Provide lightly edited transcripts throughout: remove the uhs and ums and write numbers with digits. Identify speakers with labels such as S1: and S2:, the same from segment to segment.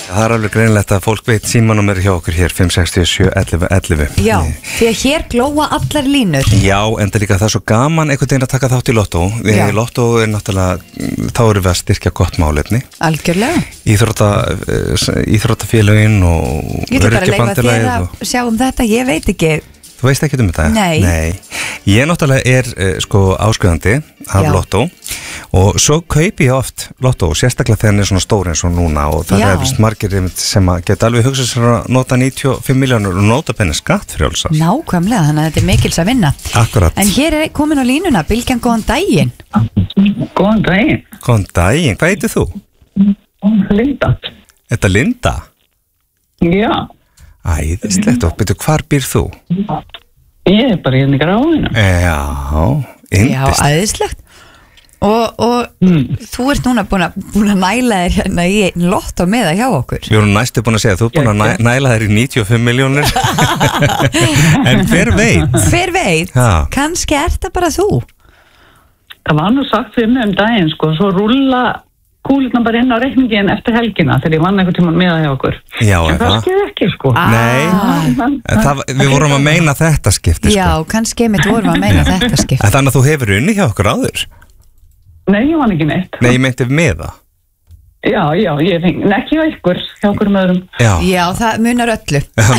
S1: Það alveg greinlegt að fólk veit símanúmer hjá okkur hér 5671111.
S2: Já, því að hér glóa allar línur.
S1: Já, en það líka það er svo gaman einhvern veginn að taka þátt í Lottó. Lottó náttúrulega, þá erum við að styrkja gott málefni.
S2: Algjörlega.
S1: Íþróttafélögin og
S2: Ég ætla bara að leyfa þér að sjá þetta, ég veit ekki.
S1: Þú veist ekki þetta?
S2: Nei.
S1: Ég náttúrulega áskrifandi af Lottó og svo kaupi ég oft Lottó, sérstaklega þegar hann er svona stór eins og núna og það er vist margir sem að geta alveg hugsað sér að nota 95 milljónur og nota penni skattfrjálsar.
S2: Nákvæmlega, þannig að þetta er mikils að vinna.
S1: Akkurat.
S2: En hér er komin á línuna, Bylgjan, góðan daginn.
S3: Góðan daginn.
S1: Góðan daginn, hvað heitir þú?
S3: Linda.
S1: Þetta Linda?
S3: Já.
S1: Æðislegt, og byrju, hvar býr þú?
S3: Ég er bara hérna í Gráinu.
S1: Já, yndist.
S2: Já, æðislegt. Og þú ert núna búin að næla þér hérna í Lottó með það hjá okkur.
S1: Við vorum næstu búin að segja, þú ert búin að næla þér í 95 milljónir. En hver veit?
S2: Hver veit? Kannski er það bara þú.
S3: Það var nú sagt fyrir mig daginn, sko, svo rúlla kúlurna bara inn á reikningin eftir helgina þegar ég vann einhvern tímann með það hjá okkur. Já, en það skeið ekki, sko.
S1: Nei, við vorum að meina þetta skipti, sko.
S2: Já, kannski við vorum að meina þetta skipti.
S1: En þannig að þú hefur unni hjá okkur áður?
S3: Nei, ég vann ekki neitt.
S1: Nei, ég meinti með það.
S3: Já, ég fengi, ekki hjá ykkur, hjá okkur með öðrum.
S2: Já, það munar öllu.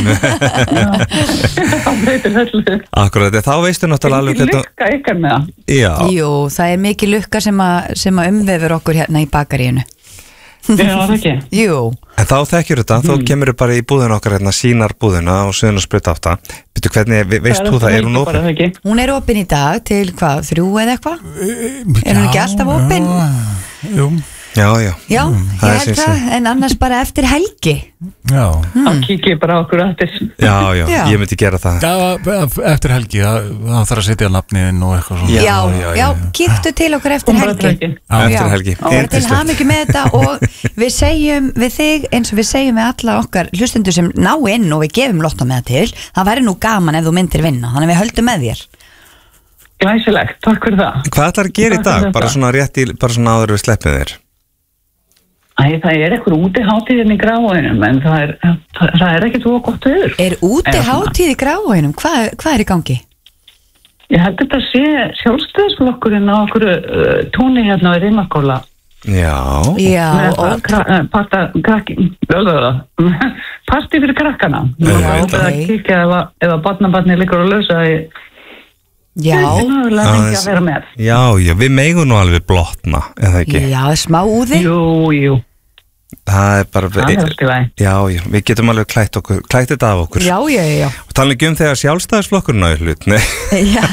S3: Það breytir öllu.
S1: Akkurat, þá veistu náttúrulega alveg
S3: Mikið lukka ykkar með það.
S1: Já.
S2: Jú, það er mikið lukka sem að umvefur okkur hérna í bakaríinu.
S3: Já, það ekki.
S2: Jú.
S1: En þá þekkjur þetta, þá kemur þau bara í búðina okkar hérna, sínar búðina og Suðurlandsbraut 8. Býttu, hvernig, veist þú það, er hún opin?
S2: Hún er opin í dag til hvað, 3 eða eitthvað? Er hún ekki alltaf opin?
S4: Jú.
S1: Já,
S2: ég held það, en annars bara eftir helgi.
S4: Já.
S3: Þá kík ég bara okkur eftir.
S1: Já, ég myndi gera það.
S4: Eftir helgi, það þarf að setja nafniðinn og eitthvað svona.
S2: Já, kíktu til okkur eftir helgi.
S1: Eftir helgi.
S2: Og til hamingju með þetta og við segjum við þig eins og við segjum við alla okkar hlustendur sem ná inn og við gefum Lottó með það til. Það væri nú gaman ef þú myndir vinna, þannig við höldum með þér.
S3: Glæsilegt, takk fyrir það.
S1: Hvað ætlar að gera í dag? Bara svona áður við sleppið þér?
S3: Það er eitthvað útihátíðin í Gráinum, en það er ekki svo gott viður.
S2: Er útihátíð í Gráinum? Hvað er í gangi?
S3: Ég held þetta sé sjálfstæðisflokkurinn á okkur tóni hérna í Rimakóla.
S2: Já.
S3: Partí fyrir krakkana. Það er að kíkja ef að barnabarni liggur að lausa í...
S2: Já,
S1: já, við megum nú alveg blotna, eða ekki?
S2: Já, smá úði.
S3: Jú.
S1: Það er bara... Já, við getum alveg klætt þetta af okkur.
S2: Já.
S1: Og tala ekki þegar sjálfstæðisflokkurinn á í hlut, nei?
S2: Já.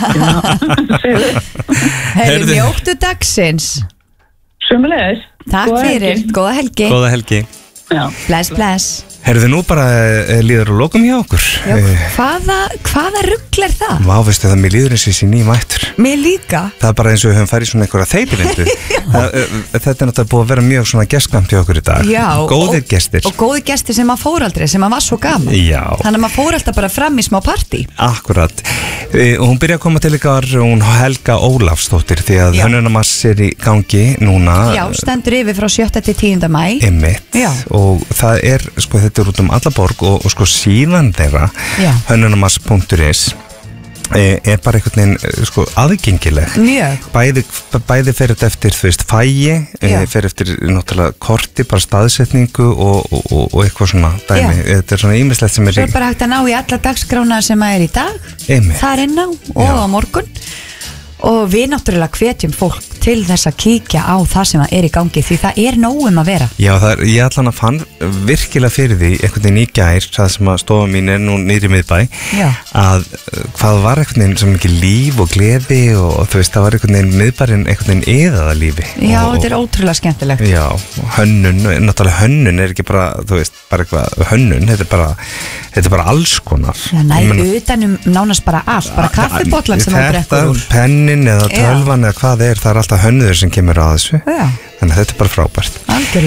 S2: Herri, mjóttu dagsins.
S3: Sömulegis.
S2: Takk fyrir, góða helgi.
S1: Góða helgi.
S2: Bless.
S1: Herðu nú bara líður og lokum hjá okkur.
S2: Já, hvaða rugl er það?
S1: Vá, veistu það, mér líður eins og þessi nýmættur.
S2: Mér líka.
S1: Það er bara eins og við höfum farið svona einhverja þeytilindu. Þetta er náttúrulega búið að vera mjög svona gestgamt hjá okkur í dag.
S2: Já.
S1: Góðir gestir.
S2: Og góðir gestir sem maður fór aldrei, sem maður var svo gaman.
S1: Já.
S2: Þannig að maður fór alltaf bara fram í smá partí.
S1: Akkurat. Og hún byrja að koma til ykkar, hún Helga Ólafsdóttir, því að hönnunarmass er í gangi núna. Já,
S2: stendur yfir frá 7. til 10. maí.
S1: Einmitt. Og það er, sko, þetta er út alla borg og sko síðan þeirra hönnunarmass.is er bara einhvern veginn sko aðgengileg.
S2: Mjög.
S1: Bæði fer þetta eftir, þú veist, fæi, fer eftir náttúrulega korti, bara staðsetningu og eitthvað svona dæmi. Þetta er svona ýmislegt sem er...
S2: Svo er bara hægt að ná í alla dagskrána sem er í dag. Þar inn á og á morgun. Og við náttúrulega hvetjum fólk til þess að kíkja á það sem er í gangi, því það er nóg að vera. Já,
S1: ég allan að fann virkilega fyrir því einhvern veginn í gær, það sem að stofa mín er nú niðri miðbæ, að hvað var einhvern veginn sem ekki líf og gleði og þú veist, það var einhvern veginn miðbærin einhvern veginn eðaða lífi.
S2: Já, þetta er ótrúlega skemmtilegt.
S1: Já, náttúrulega hönnun er ekki bara, þú veist, bara eitthvað hönnun, þetta er bara alls konar.
S2: Það næri utanum nánast bara allt, bara kaffibotlan sem það drekkur úr.
S1: Pennin eða tölvan eða hvað það er alltaf hönnuður sem kemur á þessu. Þannig að þetta er bara frábært.
S2: Algjörlega.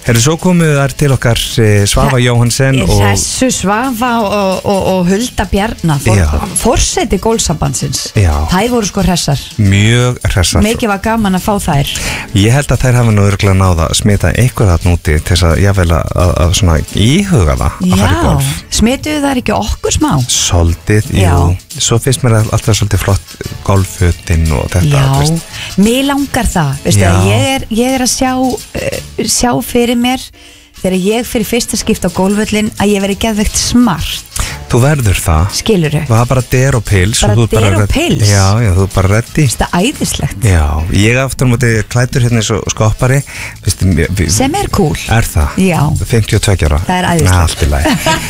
S1: Svo komuð þar til okkar Svava Jóhansen
S2: Þessu Svava og Hulda Bjarna forseti Golfsambandsins. Þær voru sko hressar.
S1: Mjög hressar.
S2: Mikið var gaman að fá þær.
S1: Ég held að þær hafa nú örugglega náð að smita eitthvað þarna úti til þess að jáfnvel að svona íhuga það að fara í golf.
S2: Smituðu þær ekki okkur smá?
S1: Svolítið, jú. Svo finnst mér alltaf svolítið flott golffötin og þetta.
S2: Já, mér langar það. Veistu, ég er að sjá fyrir mér þegar ég fyrir fyrsta skipt á golfvöllin að ég veri geðveikt smart.
S1: Þú verður það.
S2: Skilurðu?
S1: Það er bara der og pils.
S2: Bara der og pils?
S1: Já, þú er bara reddi.
S2: Það er æðislegt.
S1: Já, ég aftur á móti klæddur hérna eins og skoppari.
S2: Sem er cool.
S1: Er það?
S2: Já.
S1: 52 ára.
S2: Það er æðislegt.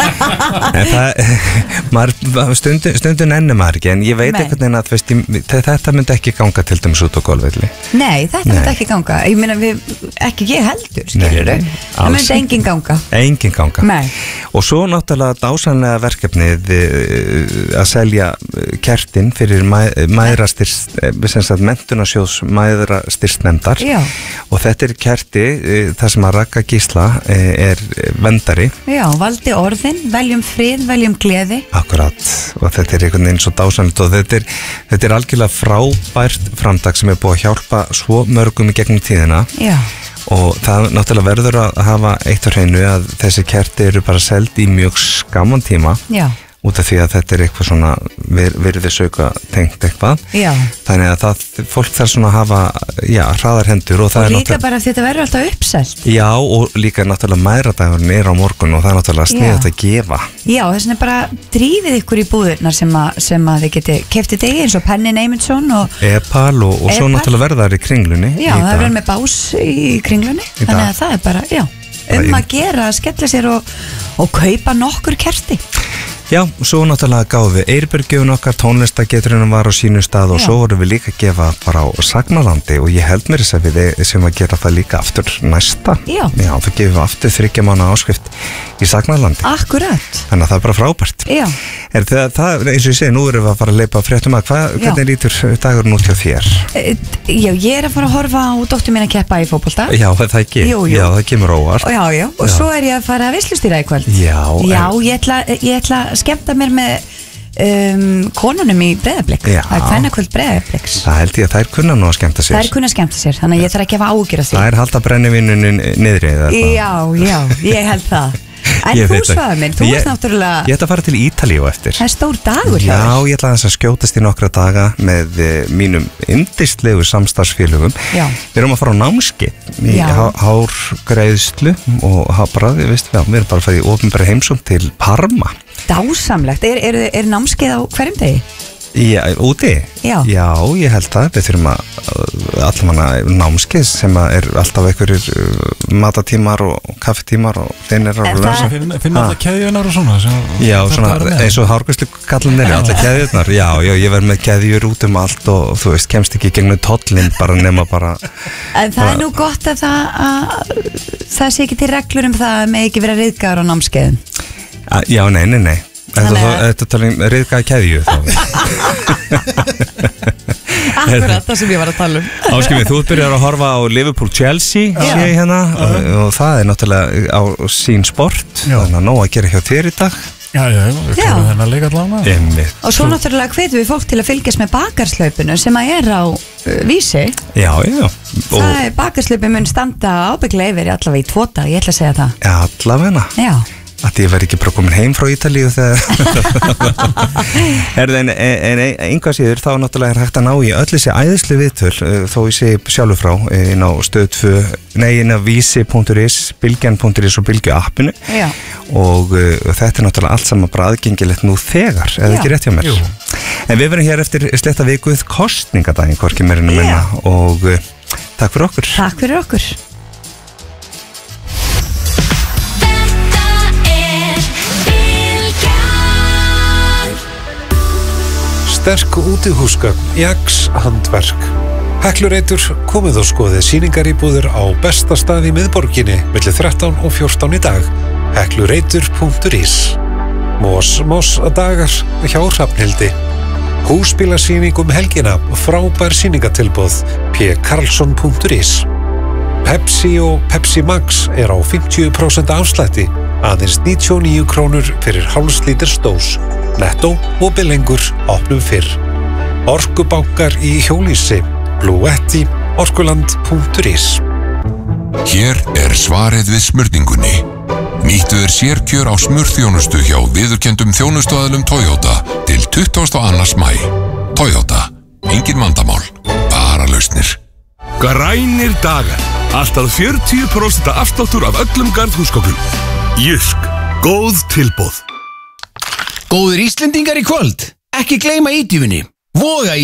S1: Allt í lagi. Stundum ennum maður ekki, en ég veit einhvern veginn að þetta myndi ekki ganga til dæmis út á golfvelli.
S2: Nei, þetta myndi ekki ganga. Ég meina, ekki ég heldur, skilurðu. Það myndi engin ganga.
S1: Engin ganga.
S2: Nei.
S1: Og svo náttúrulega dásamlega verkefnið að selja kertin fyrir menntunarsjóðs mæðrastyrstnefndar og þetta er kerti þar sem að Ragga Gísla er vendari.
S2: Já, valdi orðin, veljum frið, veljum gleði.
S1: Akkurat, og þetta er einhvern veginn svo dásamlegt og þetta er algjörlega frábært framtak sem er búið að hjálpa svo mörgum í gegnum tíðina.
S2: Já.
S1: Og það náttúrulega verður að hafa eitt á hreinu að þessi kerti eru bara seld í mjög skamman tíma.
S2: Já.
S1: Út af því að þetta er eitthvað svona virðisauka tengt eitthvað.
S2: Já.
S1: Þannig að fólk þarf svona að hafa hraðar hendur og það
S2: og líka bara því þetta verður alltaf uppselt.
S1: Já, og líka náttúrulega mæðradagurinn er á morgun og það er náttúrulega sniðugt að gefa.
S2: Já, þess vegna bara drífið ykkur í búðirnar sem að þið geti keyptið degi eins og Penny Neymundsson og
S1: Epal og svo náttúrulega verðar í Kringlunni.
S2: Já, það verður með bás í Kringlunni. Þannig að það er bara, að gera að skella sér og kaupa nokkur kerti.
S1: Já, svo náttúrulega gáðum við Eyrbergjöfun okkar, tónlistageturinn var á sínu stað og svo vorum við líka að gefa bara á Sagnalandi og ég held mér þess að við sem að gera það líka aftur næsta. Já, þá gefum við aftur 3 mánaða áskrift í Sagnalandi.
S2: Akkurat.
S1: Þannig að það er bara frábært.
S2: Já.
S1: Það eins og ég segi, nú erum við að fara að leipa fréttum að hvernig lítur dagurinn út hjá þér?
S2: Já, ég er að fara að horfa á dóttur mín að keppa í fótbolta.
S1: Já, það ekki.
S2: Jú.
S1: Já, það kemur óvart.
S2: Já, og svo er ég að fara að veislustýra í kvöld.
S1: Já,
S2: ég ætla að skemmta mér með konunum í Breiðablik. Það er kvennakvöld Breiðabliks.
S1: Það held ég að þær kunna nú að skemmta sér.
S2: Þær kunna að skemmta sér, þannig að ég þarf ekki að hafa ágjur af því.
S1: Það er halda brennivínunin niðri eða eitthvað.
S2: Já, ég held það. En þú Svavar minn, þú ert náttúrulega...
S1: Ég ætla að fara til Ítalíu eftir.
S2: Það er stór dagur hjá þér.
S1: Já, ég ætla að skjótast í nokkra daga með mínum yndislegu samstarfsfélögum.
S2: Já.
S1: Við erum að fara á námskeið í hárgreiðslu og bara, við erum bara að fara í opinbera heimsókn til Parma.
S2: Dásamlegt. Er námskeið á hverjum degi?
S1: Já, úti?
S2: Já.
S1: Já, ég held það. Við þurfum allavega námskeið sem er alltaf einhverjir matatímar og kaffetímar og þeinir og
S4: lönsa. Finna alltaf keðjunar og svona?
S1: Já, svona eins og hárgreiðslukallinir, alltaf keðjunar. Já, ég verð með keðjur út um allt og þú veist, kemst ekki gegnum tollinn bara nema bara...
S2: En það er nú gott að það sé ekki til reglur um það með ekki vera ryðgar á námskeiðum.
S1: Já, nei. Þetta tala um ryðgaði keðju þá.
S2: Akkurat, það sem ég var að tala um.
S1: Áskilvið, þú byrjar að horfa á Liverpool-Chelsea sé ég hérna og það er náttúrulega á sín sport þannig að nóg að gera hjá þér í dag.
S4: Já, við kemum þennan leika allavega.
S2: Og svo náttúrulega hvetum við fólk til að fylgjast með bakarslaupinu sem að er á Vísi.
S1: Já.
S2: Það er bakarslaupi mun standa ábygglega yfir allavega í 2 daga, ég ætla að segja það.
S1: Já, allavega.
S2: Já.
S1: Að ég verði ekki bara komin heim frá Ítalíu þegar en einhvað síður þá náttúrulega er hægt að ná í öll þessi æðislu viðtöl þó ég sé sjálfur frá inn á stöð 2 inn á vísi.is, bylgjan.is og bylgju appinu og þetta er náttúrulega allt saman bara aðgengilegt nú þegar, eða ekki rétt hjá mér. En við verðum hér eftir sletta vikuð kostningadaginn, hvorki meirinu minna og takk fyrir okkur.
S2: Takk fyrir okkur.
S5: Sterk útihúsgögn, Jax handverk. Heklureitur, komið og skoðið sýningaríbúðir á besta stað í miðborginni milli 13 og 14 í dag. Heklureitur.is. Moss dagar hjá Hrafnhildi. Húsbílasýning helgina, frábær sýningatilboð. pkarlsson.is. Pepsi og Pepsi Max á 50% afslætti, aðeins 99 krónur fyrir hálfslíters dós. Netto og Bilengur opnum fyrr. Orkubankar í hjólhýsi, Bluetti, orkuland.is.
S6: Hér svarið við smurningunni. Nýttu sérkjör á smurþjónustu hjá viðurkenndum þjónustuaðilum Toyota til 22. maí. Toyota, engin vandamál, bara lausnir.
S7: Grænir dagar. Alltaf 40% afsláttur af öllum garðhúsgögnum. Jysk, góð tilboð.
S8: Góðir Íslendingar í kvöld, ekki gleyma ídýfunni. Voga í